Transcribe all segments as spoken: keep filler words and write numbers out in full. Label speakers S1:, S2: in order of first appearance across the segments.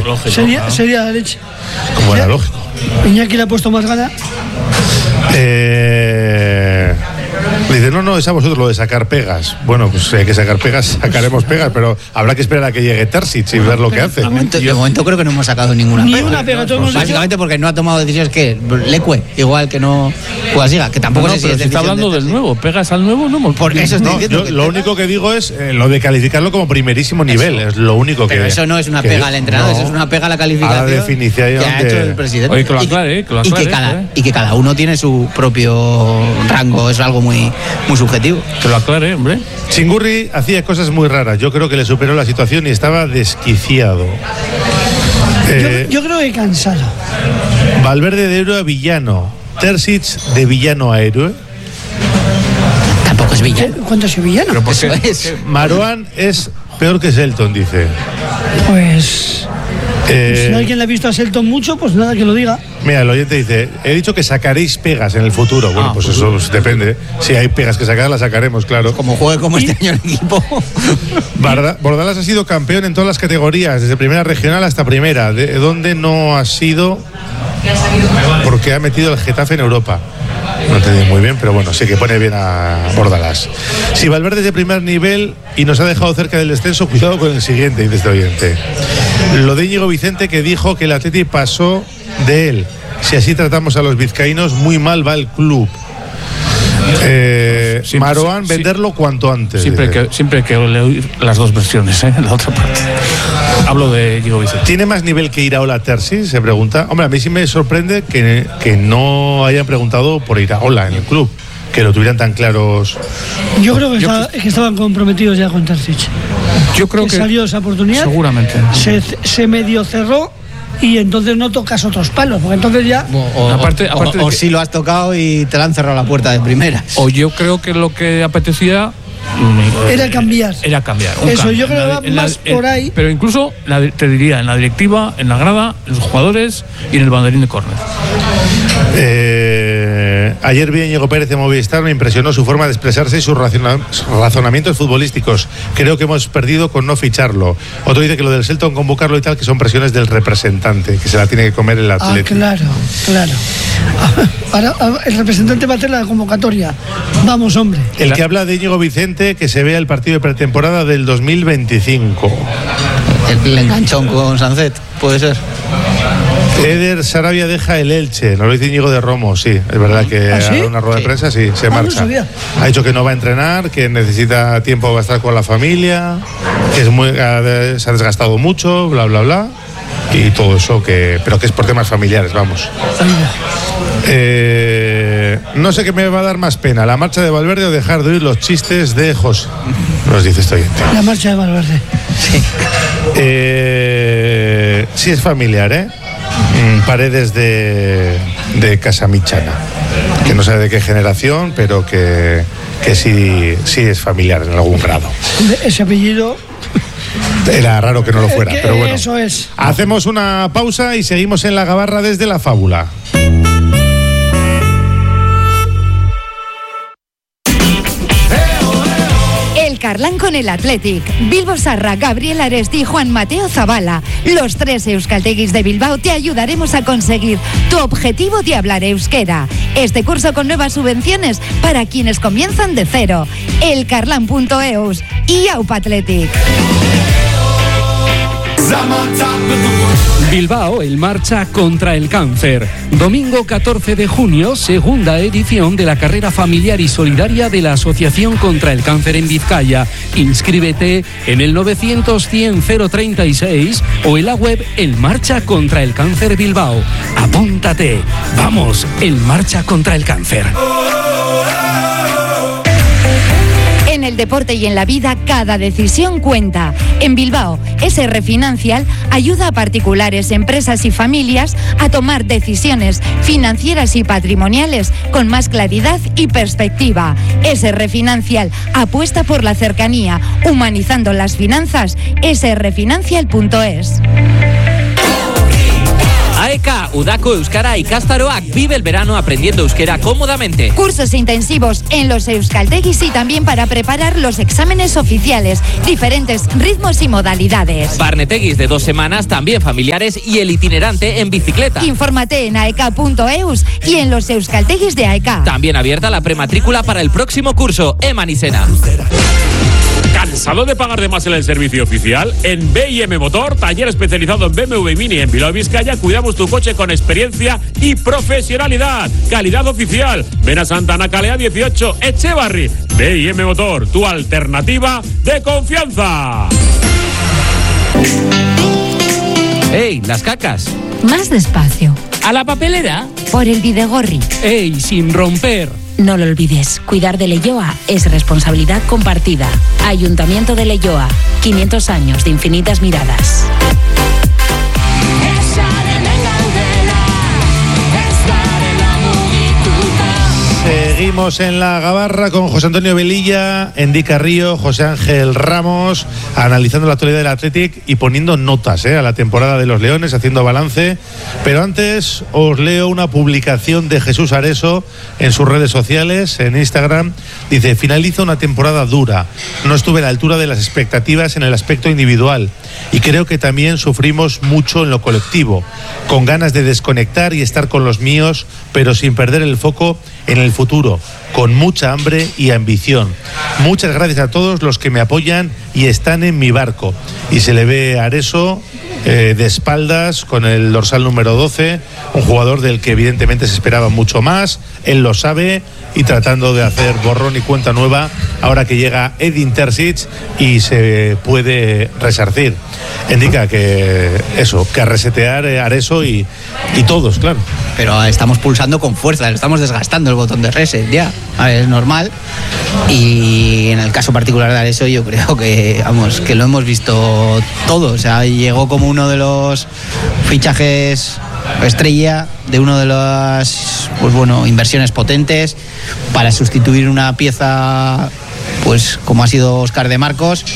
S1: lógico,
S2: sería,
S1: claro.
S2: sería la leche.
S3: Como era lógico.
S2: Iñaki le ha puesto más gana.
S3: Eh, dice, no, no, es a vosotros lo de sacar pegas. Bueno, pues si hay que sacar pegas, sacaremos pegas, pero habrá que esperar a que llegue Terzic y ver lo que hace.
S4: De momento, de momento creo que no hemos sacado ninguna
S2: Ni
S4: pega.
S2: una pega, todo
S4: Pues
S2: hemos
S4: básicamente porque no ha tomado decisiones que Lecue, igual que no Cuasiga, que tampoco
S1: No,
S4: sé si
S1: pero
S4: es
S1: se está
S4: decisión
S1: hablando
S4: de
S1: del
S4: Terzic.
S1: nuevo. Pegas al nuevo, no hemos.
S4: Por eso estoy
S3: No,
S4: diciendo
S3: yo
S4: que
S3: lo
S4: pega.
S3: único que digo es eh, lo de calificarlo como primerísimo nivel. Es lo único que.
S4: Pero eso no es una
S3: que-
S4: pega al entrenador,
S3: no.
S4: eso es una pega a la calificación
S3: A la definición
S4: que ha
S3: de-
S4: hecho el presidente.
S1: Oye, que lo
S4: Y-
S1: aclare, eh, que lo
S4: y,
S1: aclare,
S4: que cada,
S1: eh.
S4: y que cada uno tiene su propio rango, es algo muy, muy subjetivo.
S1: Que lo aclare, hombre.
S3: Chingurri hacía cosas muy raras. Yo creo que le superó la situación y estaba desquiciado. Eh,
S2: Yo, yo creo que cansado.
S3: Valverde de héroe a villano. Terzic de villano a héroe.
S4: Tampoco es
S2: ¿Qué?
S4: villano.
S2: ¿Cuánto es villano?
S1: Pero ¿por
S4: Eso
S1: qué?
S4: es.
S3: Marouane es peor que Selton, dice.
S2: Pues.
S3: Eh,
S2: Si alguien le ha visto a Selton mucho, pues nada, que lo diga.
S3: Mira, el oyente dice, he dicho que sacaréis pegas en el futuro. Bueno,
S4: Ah,
S3: pues eso pues, depende. Si hay pegas que sacar, las sacaremos, claro.
S4: Como juegue como este año el equipo.
S3: Barda- Bordalas ha sido campeón en todas las categorías, desde primera regional hasta primera, de donde no ha sido porque ha metido el Getafe en Europa. No entendí muy bien, pero bueno, sí que pone bien a Bordalas. Si Valverde es de primer nivel y nos ha dejado cerca del descenso, cuidado con el siguiente, dice este oyente. Lo de Íñigo Vicente, que dijo que el Atleti pasó de él. Si así tratamos a los vizcaínos, muy mal va el club. Eh,
S1: Sí,
S3: Marouane,
S1: sí,
S3: venderlo cuanto antes.
S1: Siempre hay
S3: dice.
S1: que, siempre hay que oír las dos versiones, ¿eh? La otra parte. Hablo de Diego Vicente.
S3: ¿Tiene más nivel que Iraola Terzic? Se pregunta. Hombre, a mí sí me sorprende que, que no hayan preguntado por Iraola en el club, que lo tuvieran tan claros.
S2: Yo creo que,
S1: Yo
S2: estaba- que estaban comprometidos ya con Terzic.
S1: Yo creo
S2: Que
S1: que.
S2: salió esa oportunidad.
S1: Seguramente.
S2: Se, se medio cerró y entonces no tocas otros palos, porque entonces ya.
S4: O, o-
S1: Aparte-
S4: o-
S1: aparte de
S4: o
S1: que-
S4: si lo has tocado y te la han cerrado la puerta de primeras.
S1: O yo creo que lo que apetecía. mm,
S2: Era cambiar.
S1: Era cambiar. un
S2: Eso,
S1: cambio.
S2: yo creo
S1: En
S2: que
S1: la-
S2: va
S1: en la-
S2: más
S1: en-
S2: por ahí.
S1: Pero incluso, la di- te diría, en la directiva, en la grada, en los jugadores y en el banderín de córner.
S3: Eh, ayer vi a Íñigo Pérez de Movistar, me impresionó su forma de expresarse y sus razona- razonamientos futbolísticos. Creo que hemos perdido con no ficharlo. Otro dice que lo del Selton, convocarlo y tal, que son presiones del representante, que se la tiene que comer el
S2: Ah,
S3: Atlético.
S2: claro, claro. Ahora, ahora el representante va a hacer la convocatoria. Vamos, hombre.
S3: El que habla de Íñigo Vicente, que se vea el partido de pretemporada del dos mil veinticinco.
S4: El enganchón con Sancet, puede ser.
S3: Eder Sarabia deja el Elche, nos lo dice Íñigo de Romo, sí, es verdad que
S2: ¿Ah, sí?
S3: ha dado una rueda de
S4: Sí.
S3: prensa, sí, se
S2: Ah, no
S3: marcha.
S2: sabía.
S3: Ha dicho que no va a entrenar, que necesita tiempo para estar con la familia, que es muy, ha- se ha desgastado mucho, bla, bla, bla, y todo eso, que, pero que es por temas familiares, vamos. Eh, no sé qué me va a dar más pena, la marcha de Valverde o dejar de oír los chistes de José, nos dice este oyente.
S2: La marcha de Valverde.
S3: Eh, sí es familiar, ¿eh? Mm, Paredes de, de Casamichana, que no sé de qué generación, pero que, que sí, sí es familiar en algún grado.
S2: De- Ese apellido.
S3: Era raro que no lo fuera,
S2: Eh, que
S3: pero bueno.
S2: Eso es.
S3: Hacemos una pausa y seguimos en la gabarra desde la fábula.
S5: El Carlán con el Athletic, Bilbo Sarra, Gabriel Aresti y Juan Mateo Zabala. Los tres euskalteguis de Bilbao te ayudaremos a conseguir tu objetivo de hablar euskera. Este curso con nuevas subvenciones para quienes comienzan de cero. elcarlán punto eus y Aupa Athletic.
S6: Bilbao en marcha contra el cáncer. Domingo catorce de junio, segunda edición de la carrera familiar y solidaria de la Asociación contra el Cáncer en Vizcaya. Inscríbete en el novecientos cien cero treinta y seis o en la web En Marcha contra el Cáncer Bilbao. Apúntate. Vamos, En Marcha contra el Cáncer.
S5: En el deporte y en la vida, cada decisión cuenta. En Bilbao, S R Financial ayuda a particulares, empresas y familias a tomar decisiones financieras y patrimoniales con más claridad y perspectiva. S R Financial apuesta por la cercanía, humanizando las finanzas. S R financial punto es.
S6: AECA,
S7: Udako Euskara Ikastaroak. Vive el verano aprendiendo euskera cómodamente.
S5: Cursos intensivos en los euskaltegis y también para preparar los exámenes oficiales, diferentes ritmos y modalidades.
S7: Barnetegis de dos semanas, también familiares, y el itinerante en bicicleta.
S5: Infórmate en aeka punto eus y en los euskaltegis de AECA.
S7: También abierta la prematrícula para el próximo curso. Eman y Sena.
S8: ¿Cansado de pagar de más en el servicio oficial? En B y M Motor, taller especializado en B M W Mini en Bilbao, Vizcaya, cuidamos tu coche con experiencia y profesionalidad. Calidad oficial. Ven a Santana Calea dieciocho, Echevarri. B y M Motor, tu alternativa de confianza.
S7: ¡Ey, las cacas!
S5: Más despacio.
S7: ¿A la papelera?
S5: Por el Bidegorri.
S6: ¡Ey, sin romper!
S9: No lo olvides, cuidar de Leioa es responsabilidad compartida. Ayuntamiento de Leioa, quinientos años de infinitas miradas.
S3: Seguimos en la Gabarra con José Antonio Velilla, Endica Río, José Ángel Ramos, analizando la actualidad del Athletic y poniendo notas eh, a la temporada de los Leones, haciendo balance. Pero antes os leo una publicación de Jesús Areso en sus redes sociales, en Instagram. Dice: finaliza una temporada dura. No estuve a la altura de las expectativas en el aspecto individual y creo que también sufrimos mucho en lo colectivo, con ganas de desconectar y estar con los míos, pero sin perder el foco en el futuro, con mucha hambre y ambición. Muchas gracias a todos los que me apoyan y están en mi barco. Y se le ve a Areso eh, de espaldas con el dorsal número doce, un jugador del que evidentemente se esperaba mucho más, él lo sabe, y tratando de hacer borrón y cuenta nueva ahora que llega Edin Terzic y se puede resarcir. Indica que eso, que a resetear Areso y, y todos, claro.
S4: Pero estamos pulsando con fuerza, estamos desgastando el botón de reset ya, a ver, es normal. Y en el caso particular de Areso yo creo que, vamos, que lo hemos visto todo. O sea, llegó como uno de los fichajes estrella de uno de las, pues bueno, inversiones potentes para sustituir una pieza, pues como ha sido Óscar de Marcos,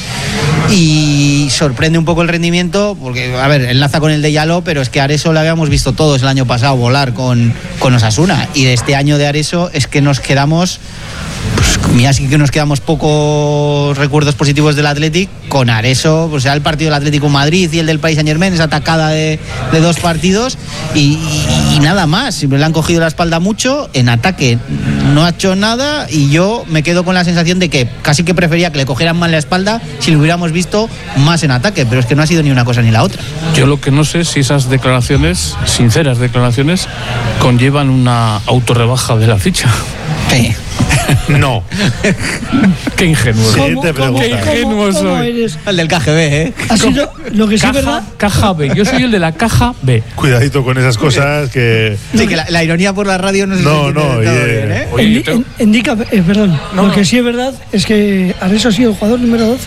S4: y sorprende un poco el rendimiento porque, a ver, enlaza con el de Yalo, pero es que Areso lo habíamos visto todos el año pasado volar con, con Osasuna, y de este año de Areso es que nos quedamos, pues mira, sí que nos quedamos pocos recuerdos positivos del Athletic con Areso, pues sea el partido del Atlético Madrid y el del Paris Saint-Germain, esa atacada de, de dos partidos y, y, y nada más. Le han cogido la espalda mucho, en ataque no ha hecho nada, y yo me quedo con la sensación de que casi que prefería que le cogieran mal la espalda si lo hubiéramos visto más en ataque, pero es que no ha sido ni una cosa ni la otra.
S1: Yo lo que no sé es si esas declaraciones, sinceras declaraciones, conllevan una autorrebaja de la ficha.
S4: Sí.
S3: No.
S1: Qué ingenuo.
S3: ¿Cómo,
S1: Qué
S3: cómo,
S1: ingenuo
S2: ¿Cómo
S1: soy.
S2: eres?
S4: El del K G B, ¿eh?
S2: Ha sido lo que sí es
S1: Caja,
S2: verdad.
S1: caja B. Yo soy el de la caja B.
S3: Cuidadito con esas cosas que...
S4: Sí, que la, la ironía por la radio no se
S3: No,
S4: entiende
S3: no,
S4: del todo
S3: y,
S4: bien, ¿eh?
S1: Oye,
S2: Indi-
S1: yo tengo-
S2: en- indica, eh, perdón,
S1: No,
S2: lo que
S1: no.
S2: sí es verdad es que Areso ha sido el jugador número doce.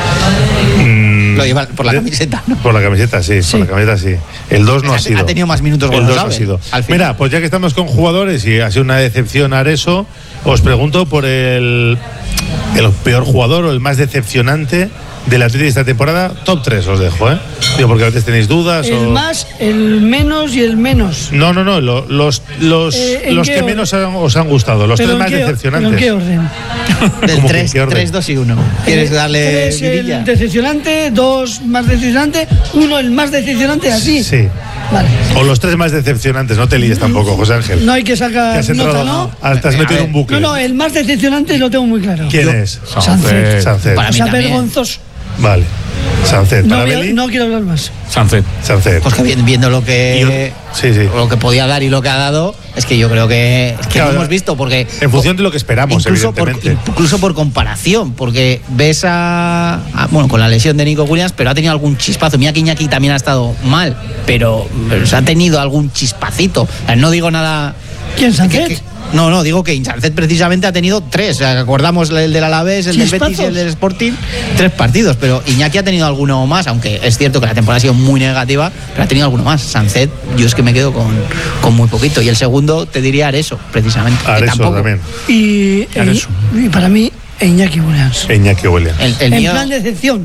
S4: Lo lleva por la camiseta, ¿no?
S3: Por la camiseta, sí,
S2: Sí.
S3: por la camiseta, sí. El dos no
S4: Ha-
S3: ha sido.
S4: ha tenido más minutos
S3: El
S4: Gonzalo,
S3: dos no ha
S4: ¿eh?
S3: sido.
S4: Al final.
S3: Mira, pues ya que estamos con jugadores y ha sido una decepción Areso, os pregunto por el, el peor jugador o el más decepcionante del Athletic de esta temporada. Top tres os dejo, ¿eh? Digo, porque a veces tenéis dudas
S2: El
S3: o...
S2: más, el menos y el menos.
S3: No, no, no, lo- los, los,
S2: Eh, ¿en
S3: los
S2: qué
S3: que
S2: orden?
S3: menos han- os han gustado, los
S2: ¿Pero
S3: tres
S2: en
S3: más
S2: qué-
S3: decepcionantes.
S2: ¿pero en qué orden?
S4: Del
S3: ¿Cómo que
S4: tres,
S3: qué orden?
S4: tres, dos y uno. ¿Quieres
S2: Eh,
S4: darle
S2: tres
S4: vidilla?
S2: el decepcionante, dos más decepcionante, uno el más decepcionante, así.
S3: Sí.
S2: Vale.
S3: O los tres más decepcionantes, no te líes tampoco, José Ángel.
S2: No hay que sacar
S3: Que has entrado,
S2: nota, ¿no?
S3: ah, te has metido en un bucle.
S2: No, no, el más decepcionante lo tengo muy claro.
S3: ¿Quién
S4: Yo-
S3: es?
S2: Sánchez.
S3: Sánchez.
S4: Para
S2: O
S4: mí
S2: sea,
S4: también.
S2: vergonzoso.
S3: Vale. Sánchez.
S2: No,
S3: ¿Para
S2: voy a-
S3: Beli?
S2: no quiero hablar más.
S1: Sánchez.
S3: Sánchez.
S4: Pues que vi- viendo lo que
S3: Y yo- sí, sí.
S4: lo que podía dar y lo que ha dado, es que yo creo que, es que
S3: Claro,
S4: lo hemos visto, porque
S3: En función de lo que esperamos,
S4: incluso por,
S3: evidentemente.
S4: incluso por comparación, porque ves a, a- bueno, con la lesión de Nico Williams, pero ha tenido algún chispazo. Mira que Iñaki también ha estado mal, pero, pero se ha tenido algún chispacito. O sea, no digo nada.
S2: ¿Quién,
S4: que-
S2: Sánchez?
S4: que- no, no, digo que Sánchez precisamente ha tenido tres. O sea, recordamos el del Alavés, el del Betis y el del Sporting, tres partidos, pero Iñaki ha tenido alguno más, aunque es cierto que la temporada ha sido muy negativa, pero ha tenido alguno más. Sánchez, yo es que me quedo con, con muy poquito. Y el segundo te diría Areso, precisamente. que
S3: Areso
S4: tampoco.
S3: también.
S2: Y,
S1: Areso.
S2: y para mí, Iñaki Williams.
S3: Iñaki Williams.
S4: El, el
S2: en
S4: mío,
S2: plan de decepción.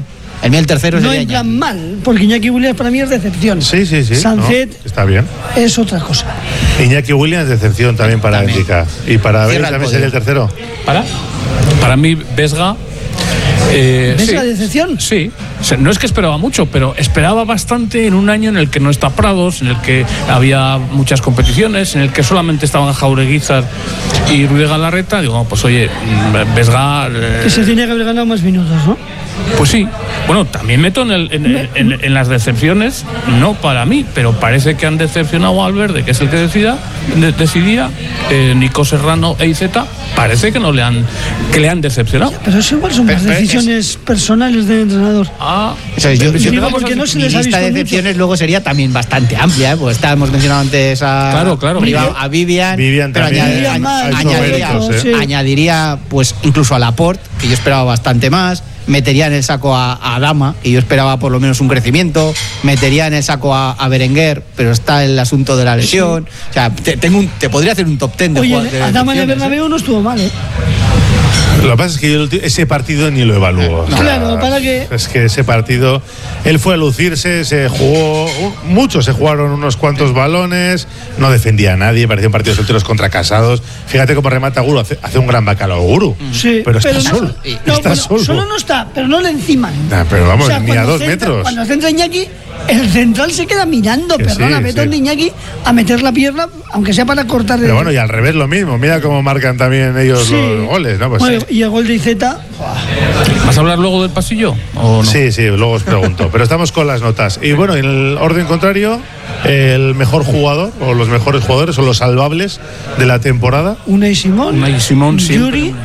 S4: El mío el tercero
S2: no
S4: sería
S2: en plan
S4: Iñaki.
S2: mal, porque Iñaki Williams para mí es decepción.
S3: Sí, sí, sí.
S2: Sánchez
S3: no, está bien.
S2: es otra cosa.
S3: Iñaki Williams, decepción también para
S4: También.
S3: Benfica. Y para
S4: Cierra
S3: Betis
S4: el
S3: también
S4: podio.
S3: sería el tercero.
S1: ¿Para? Para mí, Vesga. Eh,
S2: ¿Ves
S1: sí,
S2: la decepción?
S1: Sí. O sea, no es que esperaba mucho, pero esperaba bastante en un año en el que no está Prados, en el que había muchas competiciones, en el que solamente estaban Jaureguizar y Ruiz Galarreta. Digo, pues oye, Vesga. Eh,
S2: Que se tenía que haber ganado más minutos, ¿no?
S1: Pues sí. Bueno, también meto en, el, en, en, en las decepciones, no para mí, pero parece que han decepcionado a Valverde, que es el que decida, de, decidía, eh, Nico Serrano e Izeta, parece que no le han que le han decepcionado.
S2: Pero eso igual son
S4: Pero-
S2: más
S4: pero
S2: decisiones personales del entrenador.
S1: Ah,
S4: Eso es, yo,
S1: si
S4: yo-
S2: digo
S1: empezamos
S2: porque
S1: así-
S2: no se
S4: mi
S2: les ha
S4: lista de
S2: visto
S4: decepciones
S2: mucho.
S4: luego sería también bastante amplia, ¿eh? Pues estábamos mencionando antes a,
S1: Claro, claro.
S4: Priva- a Vivian,
S3: Vivian
S4: pero
S3: también
S4: añadiría,
S2: ha hecho
S4: añadiría,
S3: méritos,
S2: sí.
S4: añadiría, pues incluso a Laporte, que yo esperaba bastante más. Metería en el saco a, a Adama, que yo esperaba por lo menos un crecimiento. Metería en el saco a, a Berenguer, pero está el asunto de la lesión. O sea, te, tengo un- te podría hacer un top ten de
S2: Oye,
S4: jugadores. de
S2: Adama en el
S4: decepciones, ¿eh?
S2: Bernabéu no estuvo mal, ¿eh?
S3: Lo que pasa es que yo ese partido ni lo evalúo. O sea,
S2: Claro, para que-
S3: Es que ese partido, él fue a lucirse, se jugó, muchos se jugaron unos cuantos balones, no defendía a nadie, parecía un partido de solteros contra casados. Fíjate cómo remata Guru, hace, hace un gran bacalao Guru.
S2: Sí,
S3: pero está
S2: no-
S3: solo.
S2: no,
S3: está
S2: bueno,
S3: solo.
S2: solo no está, pero no le enciman.
S3: Nah, pero vamos,
S2: O sea,
S3: ni a
S2: cuando
S3: dos
S2: centra-
S3: metros.
S2: Cuando centra Iñaki, el central se queda mirando,
S3: Que
S2: perdona,
S3: sí,
S2: vete
S3: sí.
S2: donde Iñaki a meter la pierna, aunque sea para cortar de.
S3: Pero bueno, y al revés lo mismo. Mira cómo marcan también ellos
S2: Sí.
S3: los goles, ¿no? Pues
S2: Bueno,
S3: sí.
S2: y el gol de Izeta,
S1: ¿Vas a hablar luego del pasillo? ¿O no?
S3: Sí, sí, luego os pregunto. Pero estamos con las notas. Y bueno, en el orden contrario, el mejor jugador o los mejores jugadores son los salvables de la temporada.
S2: Unai Simón,
S1: Unai Simón siempre.
S2: Yuri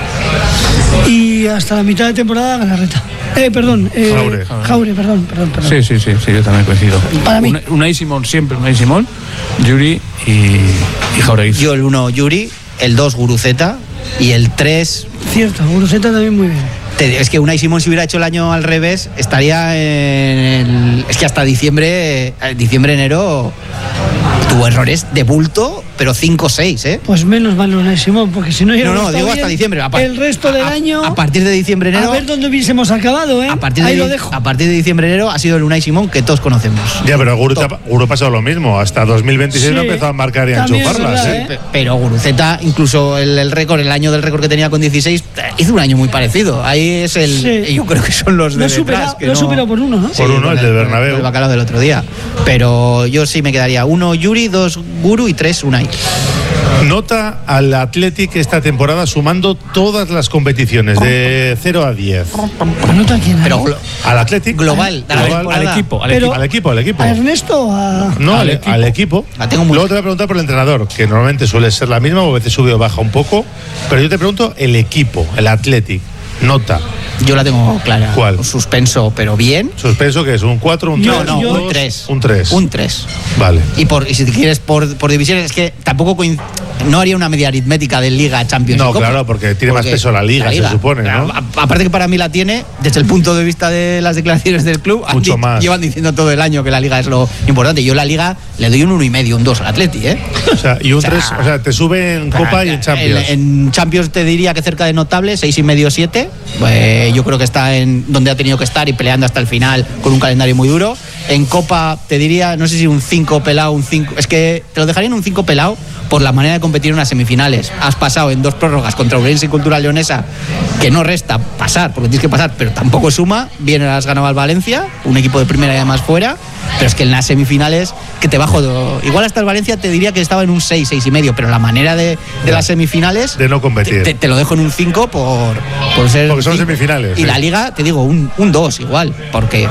S2: y hasta la mitad de temporada Galarreta. Eh, perdón, eh,
S3: Jaure.
S2: Jaure, perdón, perdón, perdón.
S1: Sí, sí, sí, sí, yo también coincido.
S2: Para mí.
S1: Una- Unai Simón, siempre Unai Simón, Yuri y, y Jauregui.
S4: Yo el uno Yuri, el dos Guruceta y el tres.
S2: Cierto, Guruceta también muy bien.
S4: Te- Es que Unai Simón, si hubiera hecho el año al revés, estaría en el- es que hasta diciembre, eh, diciembre, enero, tuvo errores de bulto, pero cinco o seis, ¿eh?
S2: Pues menos mal Unai Simón, porque si no
S4: No,
S2: hubiera
S4: no,
S2: estado
S4: digo
S2: bien,
S4: hasta diciembre. A par-
S2: el resto del
S4: a-
S2: año,
S4: A partir de diciembre, enero.
S2: a ver dónde hubiésemos acabado, ¿eh?
S4: a partir
S2: Ahí
S4: de,
S2: lo dejo.
S4: a partir de diciembre, enero ha sido el Unai Simón que todos conocemos.
S3: Ya, pero Guru, te ha- Guru ha pasado lo mismo. Hasta dos mil veintiséis
S2: Sí,
S3: no empezó a marcar y a
S2: también es
S3: enchufarlas.
S2: verdad,
S3: ¿eh?
S2: ¿eh?
S4: Pe- Pero Guruceta, incluso el, el récord, el año del récord que tenía con dieciséis, eh, hizo un año muy parecido. Ahí es el.
S2: Sí.
S4: Yo creo que son los de
S2: Lo ha
S4: detrás,
S2: superado,
S4: que
S2: lo ha
S4: no-
S2: superado por uno, ¿no?
S3: Por uno,
S4: con
S3: el del Bernabéu.
S4: con El bacalao del otro día. Pero yo sí me quedaría uno Yuri, dos Guru y tres Unai.
S3: Nota al Athletic esta temporada sumando todas las competiciones de cero a diez.
S2: Anota quién.
S4: Pero
S2: ¿eh?
S4: glo-
S3: Al Athletic.
S4: global, de la
S3: global,
S4: temporada.
S1: Al equipo, al
S2: Pero-
S1: equipo.
S3: al equipo, al equipo.
S2: ¿A Ernesto o a.?
S3: No, al,
S1: Al
S3: al
S1: equipo.
S3: equipo.
S4: La tengo muy-
S3: Luego te voy a preguntar por el entrenador, que normalmente suele ser la misma, o a veces sube o baja un poco. Pero yo te pregunto el equipo, el Athletic. Nota.
S4: Yo la tengo clara.
S3: ¿Cuál?
S4: Un suspenso, pero bien.
S3: Suspenso que es un cuatro, un tres.
S2: Yo-
S4: No, no,
S2: yo-
S4: un tres.
S3: Un tres.
S4: Un tres.
S3: Vale.
S4: Y, por, y si te quieres por, por divisiones, es que tampoco coin- no haría una media aritmética de Liga, Champions y
S3: No,
S4: Copa.
S3: claro, porque tiene más
S4: Porque
S3: peso la Liga, se supone, ¿no?
S4: A- a- aparte que para mí la tiene, desde el punto de vista de las declaraciones del club, han
S3: Mucho
S4: di-
S3: más.
S4: llevan diciendo todo el año que la Liga es lo importante. Yo la Liga le doy un uno y medio, un dos al Atleti, ¿eh?
S3: O sea, y un
S4: O sea,
S3: tres, o sea, te sube en Copa y en Champions.
S4: En, en Champions te diría que cerca de notable, seis y medio, siete. Pues yo creo que está en donde ha tenido que estar y peleando hasta el final con un calendario muy duro. En Copa te diría, no sé si un cinco pelado, un cinco. Es que te lo dejaría en un cinco pelado por la manera de competir en unas semifinales. Has pasado en dos prórrogas contra Ourense y Cultural Leonesa, que no resta pasar, porque tienes que pasar, pero tampoco suma. Bien has ganado al Valencia, un equipo de primera y además fuera. Pero es que en las semifinales, que te bajo. do- Igual hasta el Valencia te diría que estaba en un seis, seis y medio, pero la manera de, de
S3: Ya.
S4: las semifinales.
S3: De no competir.
S4: Te, te lo dejo en un cinco por, por ser.
S3: Porque son
S4: cinco.
S3: semifinales,
S4: Y
S3: sí.
S4: la Liga, te digo, un, un dos igual, porque.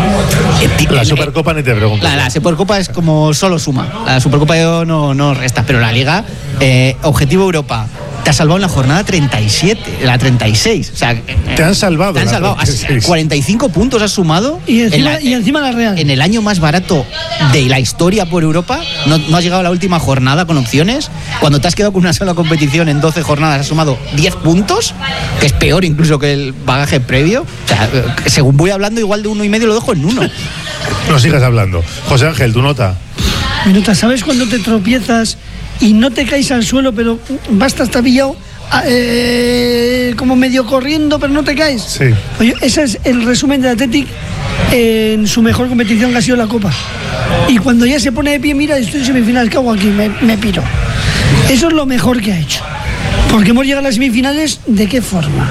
S3: La
S4: en-
S3: Supercopa ni te pregunto.
S4: la, la Supercopa es como solo suma. La Supercopa yo no, no resta, pero la Liga, eh, Objetivo Europa, te ha salvado en la jornada treinta y siete, la treinta y seis. O sea, eh,
S3: Te han salvado
S4: Te han
S3: la
S4: salvado. Has-
S3: treinta y seis.
S4: cuarenta y cinco puntos has sumado.
S2: Y
S4: en
S2: encima,
S4: la-
S2: y encima la Real.
S4: en el año más barato de la historia por Europa, no, no has llegado a la última jornada con opciones. Cuando te has quedado con una sola competición en doce jornadas, has sumado diez puntos, que es peor incluso que el bagaje previo. O sea, eh, según voy hablando, igual de uno y medio lo dejo en uno.
S3: No sigas hablando. José Ángel, tu nota.
S2: Minuta, ¿sabes cuando te tropiezas y no te caes al suelo, pero basta estar pillado eh, como medio corriendo, pero no te caes.
S3: Sí.
S2: Oye, ese es el resumen del Athletic en su mejor competición, que ha sido la Copa. Y cuando ya se pone de pie, mira, estoy en semifinales, ¿qué hago aquí? Me, me piro. Eso es lo mejor que ha hecho. Porque hemos llegado a las semifinales, ¿de qué forma?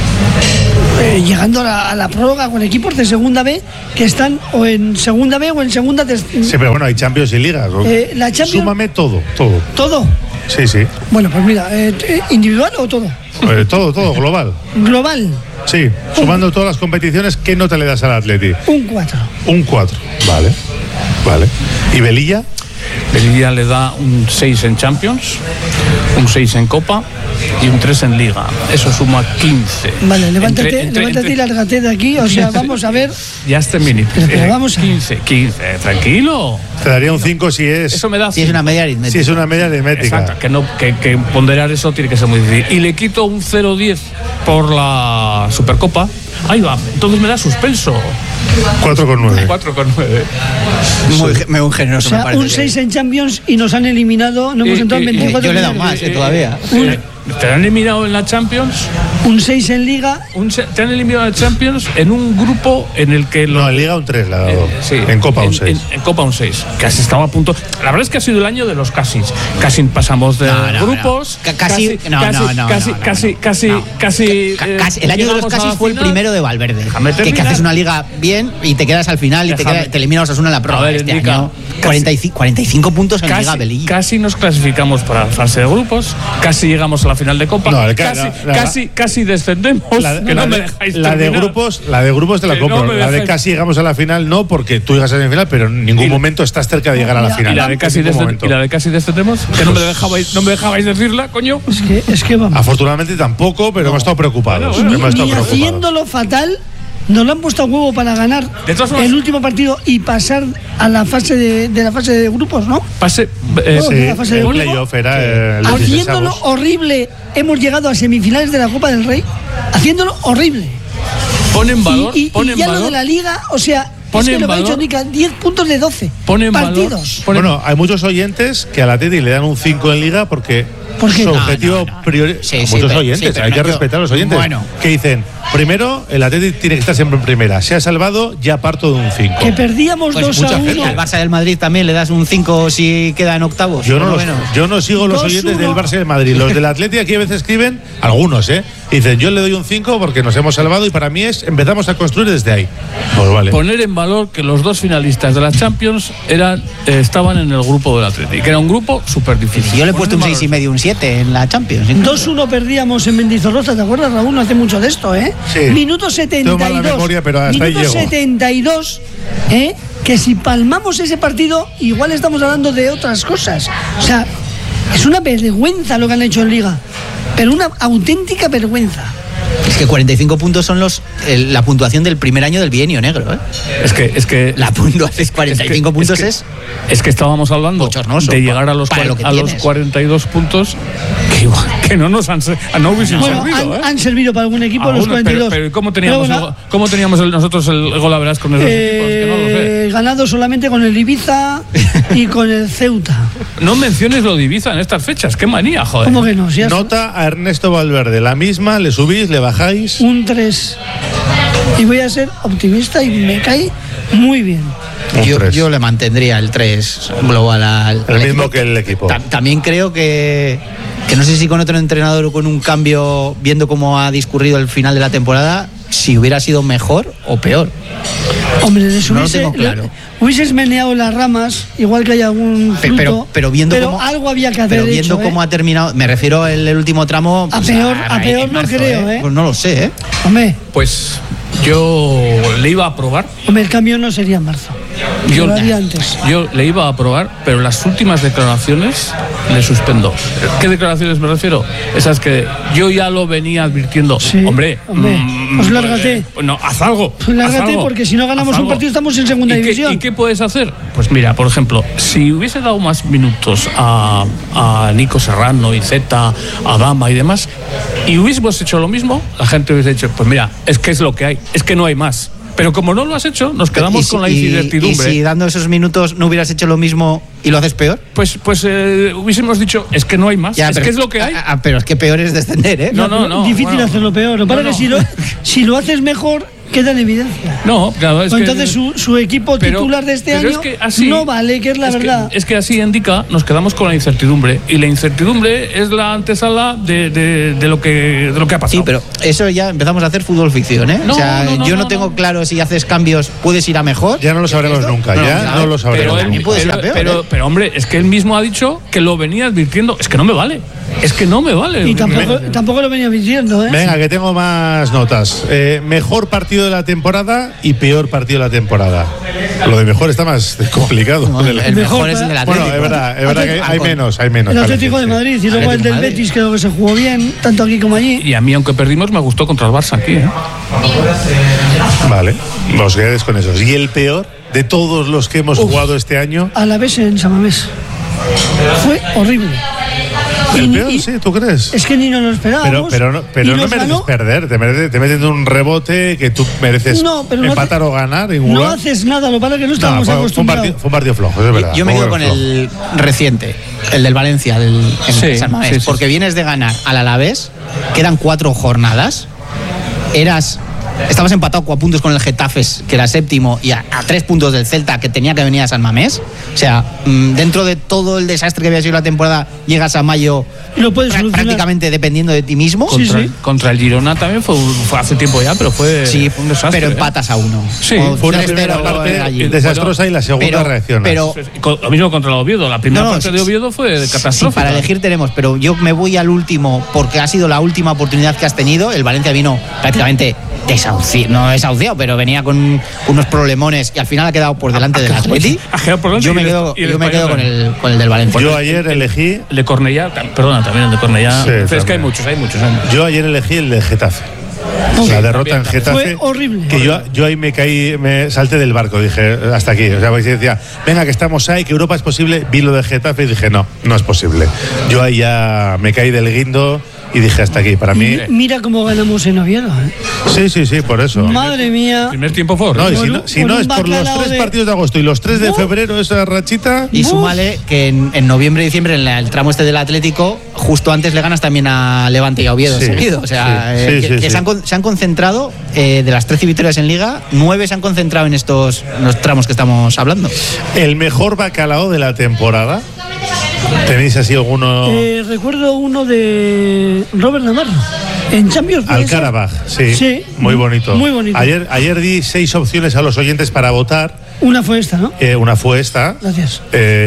S2: Eh, llegando a la, a la prórroga con equipos de segunda B que están o en segunda B o en segunda de...
S3: Sí, pero bueno, hay Champions y Ligas.
S2: Eh, la Champions...
S3: Súmame todo, todo.
S2: ¿Todo?
S3: Sí, sí.
S2: Bueno, pues mira, eh, ¿individual o todo?
S3: Eh, todo, todo, global.
S2: Global.
S3: Sí, sumando todas las competiciones, ¿qué nota le das al Atleti?
S2: Un cuatro.
S3: Un cuatro, vale. Vale. ¿Y Velilla?
S1: Velilla le da un seis en Champions, un seis en Copa y un tres en Liga. Eso suma quince.
S2: Vale, levántate,
S1: Entre- entre-
S2: levántate
S1: entre-
S2: y lárgate de aquí. O sea, vamos a ver.
S1: Ya está mini.
S2: Pero, pero vamos a-
S1: quince, quince, tranquilo.
S3: Te daría un cinco si es.
S1: Eso me da
S4: Si es una media aritmética.
S3: Si es una media aritmética.
S1: Exacto, que, no, que, que ponderar eso tiene que ser muy difícil. Y le quito un cero diez por la Supercopa. Ahí va, entonces me da suspenso.
S3: cuatro con nueve.
S1: cuatro con nueve.
S4: Muy, muy
S2: O
S4: generoso, me
S2: sea,
S4: parece.
S2: un seis en Champions y nos han eliminado. No hemos
S1: Eh,
S2: entrado en
S1: eh,
S2: veinticuatro.
S4: yo le he dado
S2: finales.
S4: más, eh, todavía.
S1: Eh, Te han eliminado en la Champions.
S2: Un seis en Liga.
S1: un se- te han eliminado en la Champions en un grupo en el que lo-
S3: No, en Liga un tres le ha dado.
S1: Eh, sí,
S3: en Copa un
S1: en,
S3: seis.
S1: En, en Copa un seis. Casi estaba a punto. La verdad es que ha sido el año de los casi. Casi pasamos de
S4: No, no,
S1: grupos.
S4: no. Ca- casi- no,
S1: casi,
S4: no, no,
S1: casi,
S4: no, no,
S1: casi,
S4: no.
S1: casi,
S4: No.
S1: casi,
S4: Ca-
S1: eh,
S4: casi- el año de los
S1: llegamos a
S4: casi
S1: la
S4: fue el
S1: final.
S4: primero de Valverde.
S1: Déjame
S4: Que, que
S1: terminar.
S4: haces una liga bien y te quedas al final y te,
S1: Déjame.
S4: queda- te elimina Osasuna en la prueba.
S1: A ver,
S4: Este
S1: indica,
S4: año,
S1: casi-
S4: cuarenta y cinco, cuarenta y cinco puntos en Liga
S1: Casi,
S4: Belilla.
S1: casi nos clasificamos para la fase de grupos, casi llegamos a la final de Copa,
S3: No, el ca-
S1: casi,
S3: la- la-
S1: casi, casi descendemos.
S3: La,
S1: que
S3: la
S1: no
S3: de,
S1: me dejáis
S3: la de
S1: terminar.
S3: grupos, la de grupos te la
S1: Que
S3: compro.
S1: no me
S3: la de
S1: dejáis-
S3: casi llegamos a la final, no, porque tú llegas a la semifinal, pero en ningún
S1: Y la-
S3: momento estás cerca de llegar a la
S2: y la-
S3: final.
S1: Y la de casi
S3: En ningún
S1: descend-
S3: momento.
S1: y la de casi descendemos, que no me dejabais, no me dejabais decirla, coño.
S2: Es que, es que vamos.
S3: Afortunadamente tampoco, pero hemos estado preocupados.
S1: Bueno,
S2: Ni,
S3: hemos estado
S2: ni
S3: preocupados.
S2: haciéndolo fatal, nos lo han puesto a huevo para ganar
S1: De todas formas-
S2: el último partido y pasar a la fase de, de la fase de grupos, ¿no?
S1: Pase, eh,
S2: Sí,
S3: Sí,
S2: la fase de
S3: el
S2: grupo.
S3: playoff era eh, el
S2: Haciéndolo
S3: dieciséis.
S2: horrible, hemos llegado a semifinales de la Copa del Rey. Haciéndolo horrible.
S1: pone en valor,
S2: y y-
S1: pone
S2: y
S1: en
S2: ya lo
S1: valor.
S2: de la Liga, o sea,
S1: Pone
S2: es que
S1: en
S2: lo que ha dicho
S1: valor-
S2: Nica, diez puntos de doce
S1: Pone en valor-
S2: partidos.
S1: pone-
S3: Bueno, hay muchos oyentes que a la Atleti le dan un cinco en Liga porque
S2: ¿Por qué?
S3: su
S2: No,
S3: objetivo
S4: no, no.
S3: priori-
S4: Sí,
S3: a
S4: sí,
S3: muchos
S4: pero-
S3: oyentes,
S4: sí, pero
S3: hay
S4: no,
S3: que
S4: yo-
S3: respetar a los oyentes.
S4: bueno.
S3: Que dicen, primero, el Atleti tiene que estar siempre en primera. Se ha salvado, ya parto de un cinco.
S2: Que perdíamos
S4: Pues
S2: dos
S3: mucha
S2: a
S3: gente.
S2: uno.
S4: Al Barça del Madrid también le das un cinco si queda en octavos.
S3: Yo no,
S4: por lo
S3: los-
S4: menos.
S3: yo no sigo los
S2: dos
S3: oyentes
S2: uno.
S3: del Barça y del Madrid. Los del Atleti aquí a veces escriben, algunos, ¿eh? Y dicen, yo le doy un cinco porque nos hemos salvado y para mí es, empezamos a construir desde ahí. Pues vale.
S1: Poner en valor que los dos finalistas de la Champions eran, eh, estaban en el grupo del Atleti, que era un grupo súper difícil.
S4: Yo le he puesto un seis y medio, un siete en la Champions.
S2: dos uno perdíamos en Mendizorroza, ¿te acuerdas, Raúl? No hace mucho de esto, ¿eh?
S3: Sí.
S2: Minuto setenta y dos.
S3: Tengo mala memoria, pero hasta ahí
S2: Minuto
S3: llego.
S2: setenta y dos, ¿eh? Que si palmamos ese partido, igual estamos hablando de otras cosas. O sea, es una vergüenza lo que han hecho en Liga. Pero una auténtica vergüenza.
S4: Es que cuarenta y cinco puntos son los el- la puntuación del primer año del bienio negro. ¿eh?
S1: Es que, es que
S4: La puntuación es cuarenta y cinco puntos
S1: es,
S4: es,
S1: que, es que estábamos hablando
S4: bochornoso
S1: de llegar a los,
S4: para
S1: cua-
S4: lo que
S1: a los
S4: tienes.
S1: cuarenta y dos puntos que, igual- que no nos han, se- no hubiesen
S2: Bueno,
S1: servido.
S2: han,
S1: ¿eh?
S2: han servido para algún equipo los
S1: Algunos,
S2: cuarenta y dos.
S1: pero, pero ¿cómo teníamos,
S2: Pero bueno,
S1: el, ¿cómo teníamos el- nosotros el gol a verás con esos equipos? Que no lo sé.
S2: eh, ganado solamente con el Ibiza y con el Ceuta.
S1: No menciones lo de Ibiza en estas fechas, qué manía, joder.
S2: ¿Cómo que no? Si has-
S3: Nota a Ernesto Valverde, la misma, le subís, le bajáis.
S2: un tres. Y voy a ser optimista y me cae muy bien.
S3: Un
S4: yo,
S3: tres.
S4: yo le mantendría el tres global al,
S3: El
S4: al
S3: mismo
S4: equipo.
S3: que el equipo.
S4: Ta- También creo que, que no sé si con otro entrenador o con un cambio, viendo cómo ha discurrido el final de la temporada, si hubiera sido mejor o peor.
S2: Hombre, les
S4: No lo
S2: hubiese,
S4: tengo claro.
S2: le- hubieses meneado las ramas, igual que hay algún
S4: Pe-
S2: fruto,
S4: pero, pero viendo
S2: pero
S4: cómo,
S2: algo había que haber
S4: pero viendo
S2: hecho,
S4: cómo
S2: ¿eh?
S4: ha terminado, me refiero al el último tramo.
S2: A
S4: pues,
S2: peor- a peor
S4: en
S2: no
S4: marzo,
S2: creo, ¿eh?
S4: Pues no lo sé, ¿eh?
S2: Hombre,
S1: Pues yo le iba a aprobar.
S2: hombre, el cambio no sería en marzo.
S1: Yo,
S2: Lo haría antes.
S1: yo le iba a aprobar, pero las últimas declaraciones le suspendo. ¿Qué declaraciones me refiero? Esas que yo ya lo venía advirtiendo.
S2: Sí,
S1: hombre,
S2: hombre,
S1: mm,
S2: pues lárgate.
S1: pues no, haz algo.
S2: Pues lárgate,
S1: haz algo,
S2: porque si no ganamos
S1: haz
S2: un
S1: algo.
S2: partido estamos en segunda
S1: ¿Y qué-
S2: división.
S1: ¿Y qué puedes hacer? Pues mira, por ejemplo, si hubiese dado más minutos a, a Nico Serrano, Iceta, a Dama y demás, y hubiésemos hecho lo mismo, la gente hubiese dicho, pues mira, es que es lo que hay, es que no hay más. Pero como no lo has hecho, nos quedamos
S4: si,
S1: con la
S4: y,
S1: incertidumbre.
S4: ¿Y si dando esos minutos no hubieras hecho lo mismo y lo haces peor?
S1: Pues, pues eh, hubiésemos dicho, es que no hay más,
S4: Ya,
S1: es
S4: pero,
S1: que es lo que hay.
S4: Ah, pero es que peor es descender, ¿eh?
S1: No, no, no.
S2: Difícil
S1: bueno.
S2: hacerlo peor. Lo que pasa
S1: No,
S2: es que si
S1: no.
S2: lo, si lo haces mejor, queda en evidencia.
S1: No, claro, es
S2: Pues
S1: que...
S2: entonces su, su equipo
S1: pero-
S2: titular de este
S1: pero
S2: año
S1: es que así-
S2: no vale, que es la
S1: es que-
S2: verdad.
S1: es que así indica, nos quedamos con la incertidumbre. Y la incertidumbre es la antesala de, de, de lo, que, de lo que ha pasado.
S4: Sí, pero eso ya empezamos a hacer fútbol ficción, ¿eh?
S1: No,
S4: o sea,
S1: no, no,
S4: yo no,
S1: no,
S4: tengo
S1: no.
S4: claro si haces cambios puedes ir a mejor.
S3: Ya no lo sabremos
S4: ¿Esto?
S3: nunca,
S4: No,
S3: ya
S4: no,
S3: no lo
S1: Pero,
S3: sabremos
S1: él-
S4: también puede ser
S3: nunca.
S4: a peor,
S1: pero,
S4: ¿eh?
S1: pero, hombre, es que él mismo ha dicho que lo venía advirtiendo. Es que no me vale. Es que no me vale.
S2: Y tampoco, tampoco lo venía diciendo, ¿eh?
S3: Venga, que tengo más notas. Eh, mejor partido de la temporada y peor partido de la temporada. Lo de mejor está más complicado.
S4: No, el, el
S2: Mejor
S4: mejor es el del
S3: Bueno,
S4: Atlético.
S3: es verdad, es verdad que hay menos, hay menos.
S2: El
S3: para
S2: Atlético de
S3: decir, sí.
S2: Madrid y luego el del
S4: Madrid.
S2: Betis creo que se jugó bien, tanto aquí como allí.
S1: Y a mí, aunque perdimos, me gustó contra el Barça aquí. ¿eh?
S3: Vale, os quedáis con esos. ¿Y el peor de todos los que hemos jugado este año?
S2: A la vez en San Mamés. Fue horrible. Y
S3: ¿El
S2: ni-
S3: peor?
S2: y-
S3: Sí, ¿tú crees?
S2: Es que ni nos lo esperábamos.
S3: Pero, pero no,
S2: y
S3: pero no
S2: nos
S3: mereces
S2: ganó.
S3: perder, te, merece, te meten un rebote que tú mereces
S2: No, pero no
S3: empatar
S2: hace-
S3: o ganar.
S2: No
S3: igual.
S2: haces nada, lo que pasa es que no
S3: No,
S2: estábamos
S3: fue, fue un
S2: acostumbrados.
S3: partido, fue un partido flojo, es verdad.
S4: Yo me
S3: fue
S4: quedo con
S3: flojo.
S4: el reciente, el del Valencia, del en
S1: Sí,
S4: San Mamés,
S1: sí, sí,
S4: porque
S1: sí.
S4: vienes de ganar al Alavés, quedan cuatro jornadas, eras, estabas empatado a puntos con el Getafe, que era séptimo, y a, a tres puntos del Celta, que tenía que venir a San Mamés. O sea, mm, dentro de todo el desastre que había sido la temporada, llegas a mayo
S2: Y lo puedes
S4: prá-
S2: solucionar.
S4: prácticamente dependiendo de ti mismo.
S2: Sí,
S1: Contra,
S2: sí.
S1: el, contra el Girona también fue, fue hace tiempo ya, pero fue,
S4: Sí,
S1: fue un desastre.
S4: pero
S1: ¿eh?
S4: empatas a uno.
S1: Sí,
S4: O
S3: Fue una
S4: tres
S3: primera
S4: cero
S3: parte
S4: allí.
S3: desastrosa y la segunda
S4: Pero-
S3: reacción.
S4: pero-
S1: Con- Lo mismo contra el Oviedo. La primera
S4: No, no,
S1: parte
S4: sí,
S1: de Oviedo fue
S4: Sí,
S1: catastrófica.
S4: para elegir tenemos, pero yo me voy al último porque ha sido la última oportunidad que has tenido. El Valencia vino prácticamente desahuciado, no desahuciado, pero venía con unos problemones y al final ha quedado por delante del Atleti.
S1: Ha quedado por delante
S4: Yo
S1: y
S4: me
S1: el-
S4: quedo,
S1: y el
S4: yo me quedo con
S1: español.
S4: el, con el del Valencia.
S3: Yo ayer elegí,
S1: El de Cornellá, tam- perdona, también el de Cornellá.
S3: Sí,
S1: es que hay
S3: también.
S1: muchos, hay muchos. hay muchos.
S3: yo ayer elegí el de Getafe. La derrota en Getafe.
S2: Fue horrible.
S3: Que yo, yo ahí me caí, me salté del barco, dije, hasta aquí. O sea, porque decía, venga, que estamos ahí, que Europa es posible. Vi lo de Getafe y dije, no, no es posible. Yo ahí ya me caí del guindo y dije, hasta aquí. Para mí,
S2: Y mira cómo ganamos en Oviedo. ¿eh?
S3: sí, sí, sí, por eso.
S2: Madre mía.
S1: El primer tiempo fue
S3: No,
S1: horrible.
S3: y si
S2: Por
S3: no,
S2: un-
S3: si
S2: por
S3: no
S2: un
S3: es por los
S2: bacalao
S3: tres
S2: de-
S3: partidos de agosto y los tres de
S2: Uf.
S3: febrero, esa rachita.
S4: Y súmale que en, en noviembre y diciembre, en la- el tramo este del Atlético, justo antes le ganas también a Levante y a Oviedo
S3: Sí,
S4: seguido. O sea,
S3: sí,
S4: eh,
S3: sí,
S4: que,
S3: sí,
S4: que
S3: sí.
S4: Se, han, con- se han concentrado, eh, de las trece victorias en Liga, nueve se han concentrado en estos en los tramos que estamos hablando.
S3: El mejor bacalao de la temporada. ¿Tenéis así alguno?
S2: Eh, recuerdo uno de Robert Navarro. En Champions. ¿puede ser?
S3: Al-Karabaj, sí,
S2: Sí.
S3: muy bonito.
S2: Muy bonito.
S3: Ayer, ayer di seis opciones a los oyentes para votar.
S2: Una fue esta, ¿no?
S3: Eh, una fue esta.
S2: Gracias.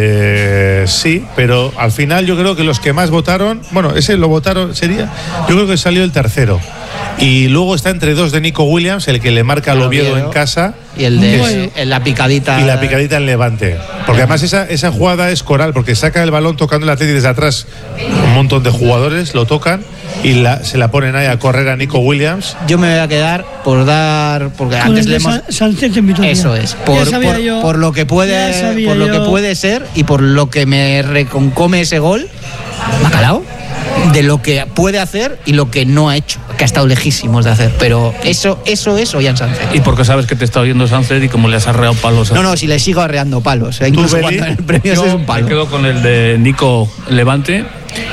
S3: Eh, sí, pero al final yo creo que los que más votaron, bueno, ese lo votaron, sería, yo creo que salió el tercero. Y luego está entre dos de Nico Williams, el que le marca al Oviedo en casa.
S4: Y el de
S2: Bueno.
S4: el- la picadita.
S3: Y la picadita en Levante. Porque además esa, esa jugada es coral, porque saca el balón tocando el Atleti desde atrás. Un montón de jugadores lo tocan y la, se la ponen ahí a correr a Nico Williams.
S4: Yo me voy a quedar por dar. Porque
S2: Con
S4: antes
S2: el
S4: le
S2: de
S4: hemos.
S2: Sa- Sánchez en Vitoria.
S4: Eso es,
S2: Ya
S4: por,
S2: sabía
S4: por-
S2: yo.
S4: por lo que
S2: Ya
S4: puede
S2: sabía
S4: por lo
S2: yo.
S4: que puede ser y por lo que me reconcome ese gol, bacalao, de lo que puede hacer y lo que no ha hecho, que ha estado lejísimos de hacer, pero eso eso es Ollán Sánchez.
S1: Y porque sabes que te está oyendo Sánchez y como le has arreado palos. a-
S4: No, no, si le sigo arreando palos, eh, incluso
S3: Beli?
S4: cuando el premio
S1: Yo
S4: es un
S1: me
S4: palo.
S1: quedo con el de Nico Levante.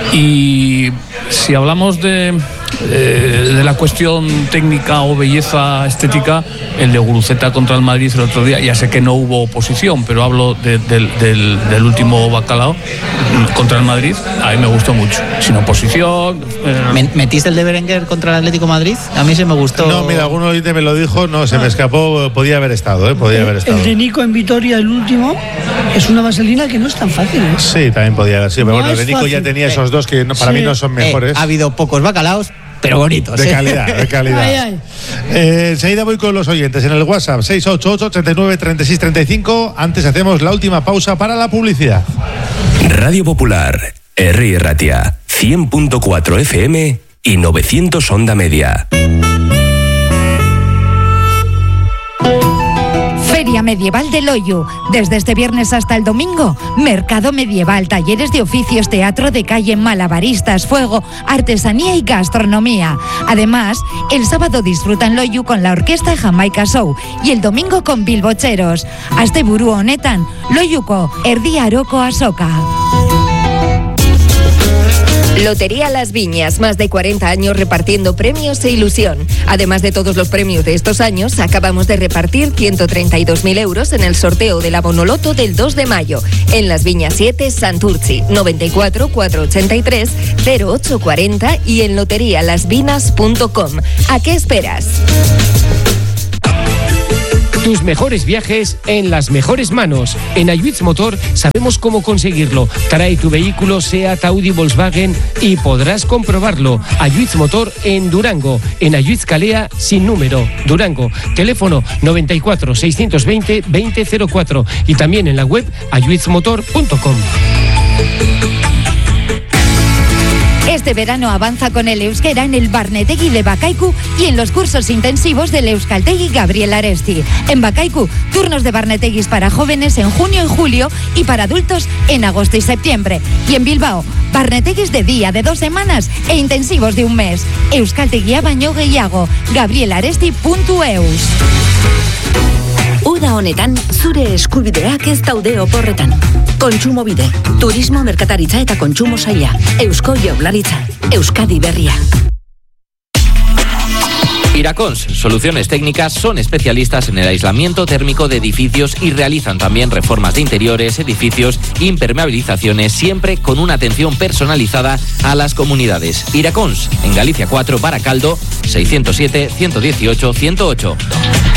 S1: Y si hablamos de, eh, de la cuestión técnica o belleza estética, el de Guruceta contra el Madrid el otro día, ya sé que no hubo oposición, pero hablo de- del, del- del último bacalao mm, contra el Madrid, a mí me gustó mucho. Sin oposición. eh,
S4: Me- ¿Metiste el de Berenguer contra el Atlético de Madrid? A mí se me gustó.
S3: No, mira, alguno oyente me lo dijo, no, se me escapó, podía haber estado, ¿eh? Podía haber estado.
S2: El de Nico en Vitoria, el último, es una vaselina que no es tan fácil. ¿eh?
S3: Sí, también podía haber sido. Pero
S2: No
S3: bueno, el
S2: es
S3: de Nico ya
S2: fácil.
S3: tenía esos dos que no- para
S2: Sí.
S3: mí no son
S4: Eh,
S3: mejores.
S4: ha habido pocos bacalaos, pero bonitos.
S3: De
S4: ¿eh?
S3: calidad, de calidad.
S2: Ay, ay.
S3: Eh, enseguida voy con los oyentes en el WhatsApp seis ocho ocho, treinta y nueve, treinta y seis, treinta y cinco. Antes hacemos la última pausa para la publicidad.
S10: Radio Popular, Herri Ratia, cien punto cuatro F M y novecientos onda media.
S5: Feria Medieval de Loiu. Desde este viernes hasta el domingo, mercado medieval, talleres de oficios, teatro de calle, malabaristas, fuego, artesanía y gastronomía. Además, el sábado disfruta en Loiu con la orquesta Jamaica Show y el domingo con bilbocheros. Asteburu honetan, Loiuko Erdi Aroko Asoka.
S11: Lotería Las Viñas, más de cuarenta años repartiendo premios e ilusión. Además de todos los premios de estos años, acabamos de repartir ciento treinta y dos mil euros en el sorteo de la Bonoloto del dos de mayo. En Las Viñas siete, Santurci, noventa y cuatro, cuatrocientos ochenta y tres, cero ocho cuarenta y en lotería las vinas punto com. ¿A qué esperas?
S12: Tus mejores viajes en las mejores manos. En Ayuitz Motor sabemos cómo conseguirlo. Trae tu vehículo Seat, Audi, Volkswagen y podrás comprobarlo. Ayuitz Motor en Durango. En Ayuitz Calea sin número. Durango. Teléfono noventa y cuatro, seiscientos veinte, veinte cero cuatro y también en la web ayuitz motor punto com.
S5: Este verano avanza con el euskera en el Barnetegui de Bakaiku y en los cursos intensivos del Euskaltegi Gabriel Aresti. En Bakaiku, turnos de Barneteguis para jóvenes en junio y julio y para adultos en agosto y septiembre. Y en Bilbao, Barneteguis de día de dos semanas e intensivos de un mes. Euskaltegia baino gehiago. gabriel aresti puntu eus.
S13: Uda honetan, zure eskubideak ez daude oporretan. Kontsumobide, turismo, merkataritza eta kontsumo saila. Eusko Jaurlaritza, Euskadi berria.
S7: Iracons, soluciones técnicas, son especialistas en el aislamiento térmico de edificios y realizan también reformas de interiores, edificios, impermeabilizaciones, siempre con una atención personalizada a las comunidades. Iracons, en Galicia cuatro, Baracaldo, seiscientos siete, ciento dieciocho, ciento ocho.